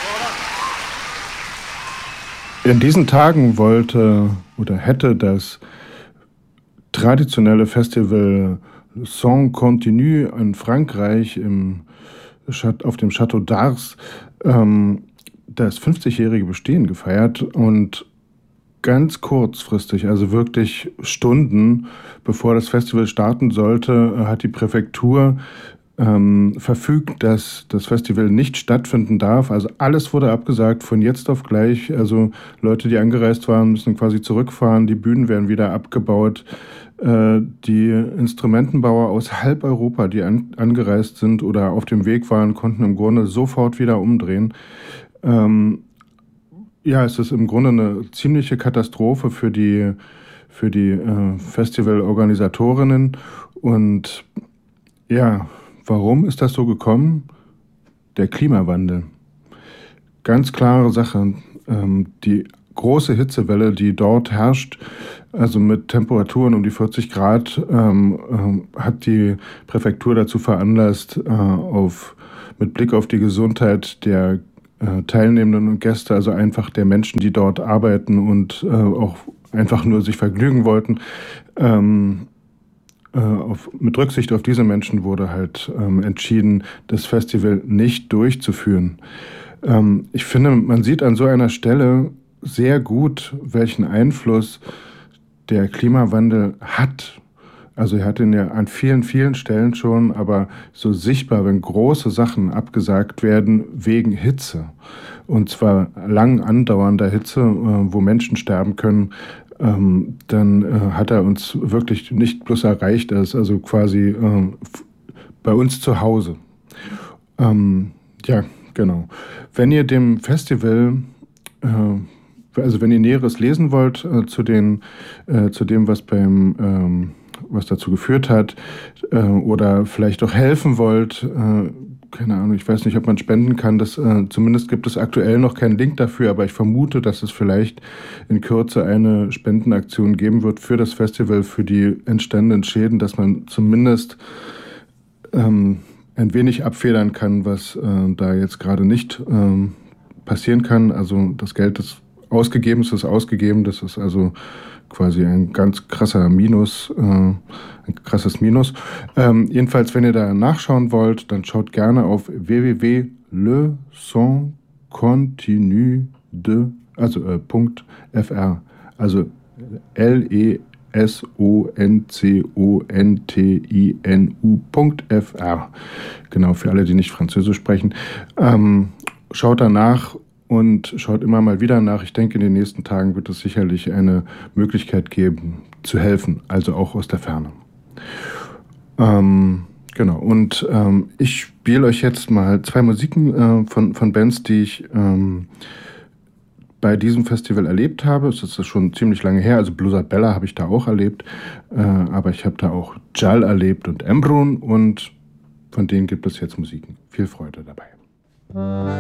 In diesen Tagen wollte oder hätte das traditionelle Festival Sans Continu in Frankreich auf dem Château d'Ars das 50-jährige Bestehen gefeiert und ganz kurzfristig, also wirklich Stunden bevor das Festival starten sollte, hat die Präfektur verfügt, dass das Festival nicht stattfinden darf. Also alles wurde abgesagt von jetzt auf gleich. Also Leute, die angereist waren, müssen quasi zurückfahren. Die Bühnen werden wieder abgebaut. Die Instrumentenbauer aus halb Europa, die angereist sind oder auf dem Weg waren, konnten im Grunde sofort wieder umdrehen. Ja, es ist im Grunde eine ziemliche Katastrophe für die Festivalorganisatorinnen. Und ja, warum ist das so gekommen? Der Klimawandel. Ganz klare Sache. Die große Hitzewelle, die dort herrscht, also mit Temperaturen um die 40 Grad, hat die Präfektur dazu veranlasst, mit Blick auf die Gesundheit der Teilnehmenden und Gäste, also einfach der Menschen, die dort arbeiten und auch einfach nur sich vergnügen wollten, mit Rücksicht auf diese Menschen wurde halt entschieden, das Festival nicht durchzuführen. Ich finde, man sieht an so einer Stelle sehr gut, welchen Einfluss der Klimawandel hat. Also er hat ihn ja an vielen, vielen Stellen schon, aber so sichtbar, wenn große Sachen abgesagt werden wegen Hitze, und zwar lang andauernder Hitze, wo Menschen sterben können, dann hat er uns wirklich nicht bloß erreicht, er ist also quasi bei uns zu Hause. Ja, genau. Wenn ihr dem Festival, also wenn ihr Näheres lesen wollt zu dem, was dazu geführt hat, oder vielleicht auch helfen wollt, keine Ahnung, ich weiß nicht, ob man spenden kann, zumindest gibt es aktuell noch keinen Link dafür, aber ich vermute, dass es vielleicht in Kürze eine Spendenaktion geben wird für das Festival, für die entstandenen Schäden, dass man zumindest ein wenig abfedern kann, was da jetzt gerade nicht passieren kann. Also das Geld ist ausgegeben, das ist also quasi ein ganz krasses Minus. Jedenfalls, wenn ihr da nachschauen wollt, dann schaut gerne auf www.leçoncontinue.fr, also LESONCONTINU.fr. Genau, für alle, die nicht Französisch sprechen. Schaut danach und schaut immer mal wieder nach. Ich denke, in den nächsten Tagen wird es sicherlich eine Möglichkeit geben, zu helfen, also auch aus der Ferne. Genau, und ich spiele euch jetzt mal 2 Musiken von Bands, die ich bei diesem Festival erlebt habe. Es ist schon ziemlich lange her, also Blues Bella habe ich da auch erlebt, aber ich habe da auch Jal erlebt und Embrun, und von denen gibt es jetzt Musiken. Viel Freude dabei.